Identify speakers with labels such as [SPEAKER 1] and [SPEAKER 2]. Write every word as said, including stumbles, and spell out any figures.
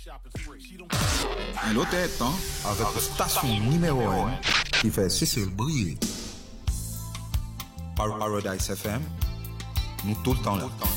[SPEAKER 1] Un l'autre temps, avec la station numéro un qui fait Cécile briller. Par Paradise F M, nous tout le temps là.